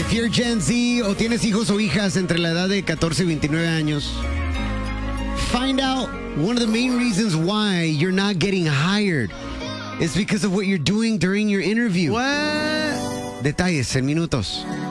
If you're Gen Z o tienes hijos o hijas entre la edad de 14 y 29 años, find out one of the main reasons why you're not getting hired is because of what you're doing during your interview. What? Detalles en minutos.